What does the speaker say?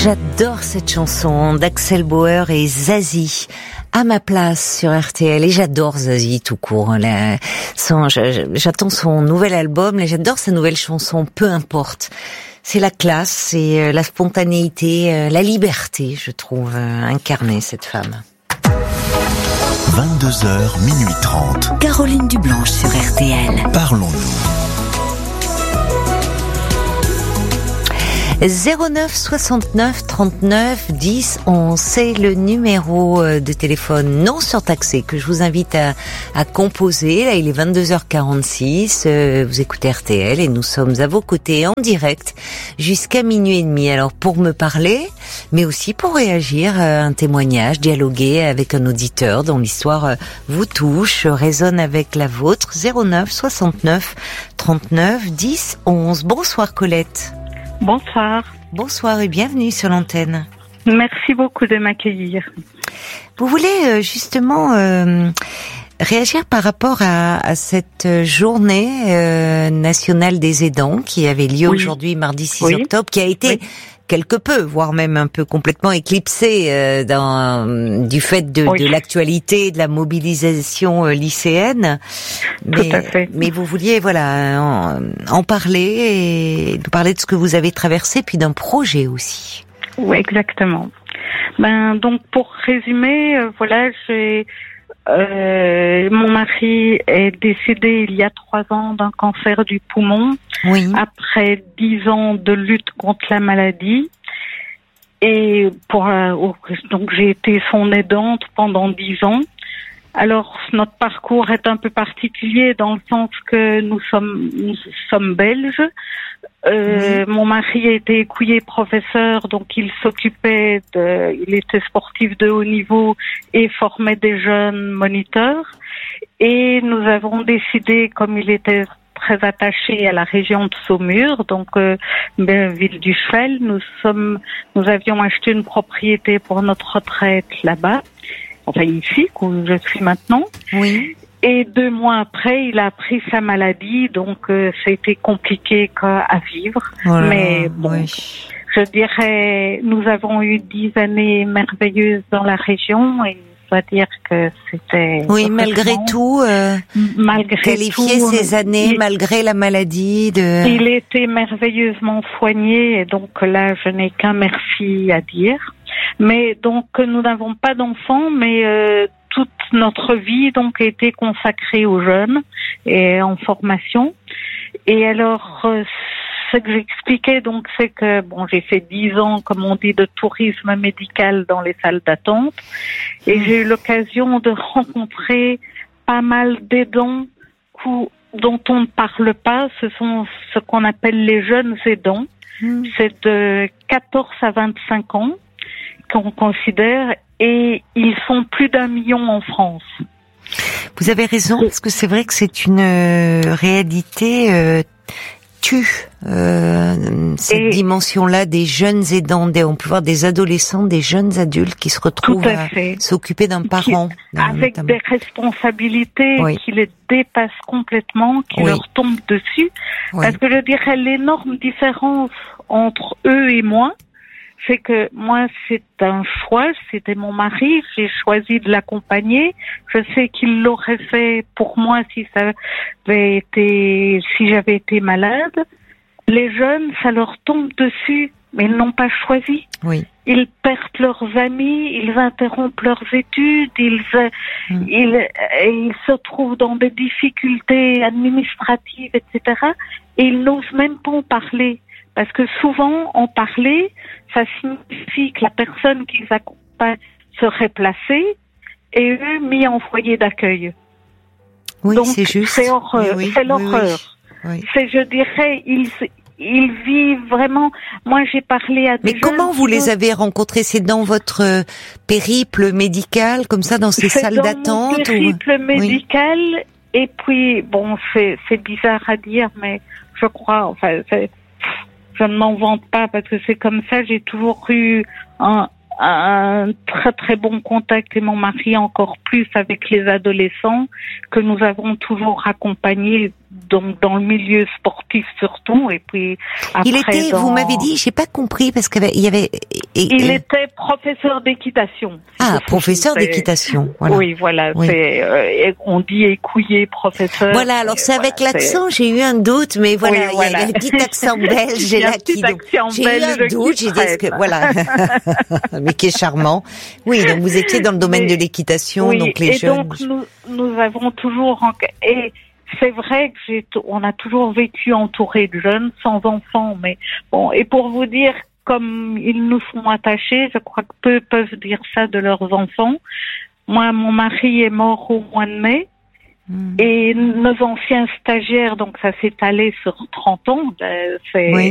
J'adore cette chanson d'Axel Bauer et Zazie. À ma place sur RTL, et j'adore Zazie tout court. J'attends son nouvel album, et j'adore sa nouvelle chanson, peu importe. C'est la classe, c'est la spontanéité, la liberté, je trouve, incarnée, cette femme. 22h, minuit 30. Caroline Dublanche sur RTL. Parlons-nous. 09 69 39 10 11, c'est le numéro de téléphone non surtaxé que je vous invite à composer. Là, il est 22h46, vous écoutez RTL et nous sommes à vos côtés en direct jusqu'à minuit et demi. Alors pour me parler, mais aussi pour réagir à un témoignage, dialoguer avec un auditeur dont l'histoire vous touche, résonne avec la vôtre. 09 69 39 10 11. Bonsoir Colette. Bonsoir. Bonsoir et bienvenue sur l'antenne. Merci beaucoup de m'accueillir. Vous voulez justement réagir par rapport à cette journée nationale des aidants qui avait lieu aujourd'hui, mardi 6 octobre, qui a été quelque peu, voire même un peu complètement éclipsée du fait de l'actualité, de la mobilisation lycéenne. Tout à fait. Mais vous vouliez en parler et nous parler de ce que vous avez traversé, puis d'un projet aussi. Oui, exactement. Donc pour résumer, mon mari est décédé il y a 3 ans d'un cancer du poumon. Oui. Après 10 ans de lutte contre la maladie. Et donc j'ai été son aidante pendant 10 ans. Alors notre parcours est un peu particulier dans le sens que nous sommes belges. Mon mari était écuyer professeur, donc il était sportif de haut niveau et formait des jeunes moniteurs. Et nous avons décidé, comme il était très attaché à la région de Saumur, donc ville du Chevel, nous avions acheté une propriété pour notre retraite là-bas, enfin ici, où je suis maintenant. Oui. Et 2 mois après, il a pris sa maladie, donc c'était compliqué à vivre. Voilà, mais bon, je dirais, nous avons eu 10 années merveilleuses dans la région et je dois dire que c'était... Oui, malgré tout, qualifier ces années, malgré la maladie Il était merveilleusement soigné et donc là, je n'ai qu'un merci à dire. Mais donc, nous n'avons pas d'enfants, mais... toute notre vie donc a été consacrée aux jeunes et en formation. Et alors, ce que j'expliquais donc, c'est que j'ai fait 10 ans, comme on dit, de tourisme médical dans les salles d'attente, et j'ai eu l'occasion de rencontrer pas mal d'aidants dont on ne parle pas. Ce sont ce qu'on appelle les jeunes aidants. C'est de 14 à 25 ans qu'on considère. Et ils sont plus d'1 million en France. Vous avez raison, parce que c'est vrai que c'est une réalité cette dimension-là des jeunes aidants. On peut voir des adolescents, des jeunes adultes qui se retrouvent à s'occuper d'un parent. Avec des responsabilités qui les dépassent complètement, qui leur tombent dessus. Parce que je dirais l'énorme différence entre eux et moi, c'est que moi, c'est un choix, c'était mon mari, j'ai choisi de l'accompagner. Je sais qu'il l'aurait fait pour moi si j'avais été malade. Les jeunes, ça leur tombe dessus, mais ils n'ont pas choisi. Oui. Ils perdent leurs amis, ils interrompent leurs études, ils se trouvent dans des difficultés administratives, etc. Et ils n'osent même pas en parler. Parce que souvent, en parler, ça signifie que la personne qu'ils accompagnent serait placée et eux mis en foyer d'accueil. Oui, donc, c'est juste. C'est horreur. C'est l'horreur. Oui. C'est, je dirais, ils vivent vraiment. Moi, j'ai parlé à des Mais comment vous les avez rencontrés? C'est dans votre périple médical, comme ça, dans ces salles d'attente? C'est dans mon périple médical. Et puis, c'est bizarre à dire, mais je crois, je ne m'en vante pas parce que c'est comme ça. J'ai toujours eu un très très bon contact et mon mari encore plus avec les adolescents que nous avons toujours accompagnés donc dans le milieu sportif surtout, et puis après il était, vous m'avez dit, j'ai pas compris parce qu'il y avait. Il était professeur d'équitation. Ah, professeur d'équitation. Voilà. Oui, voilà. Oui. On dit écouiller professeur. Voilà. Alors c'est avec l'accent, j'ai eu un doute, mais voilà, Oui, voilà. il y a un petit accent belge. J'ai là qui. J'ai eu un doute. J'ai dit est-ce que voilà, mais qui est charmant. Oui, donc vous étiez dans le domaine de l'équitation, oui, donc les et jeunes. Donc nous avons toujours et c'est vrai que on a toujours vécu entouré de jeunes, sans enfants, mais bon. Et pour vous dire, comme ils nous sont attachés, je crois que peu peuvent dire ça de leurs enfants. Moi, mon mari est mort au mois de mai. Et nos anciens stagiaires, donc ça s'est allé sur 30 ans. Oui.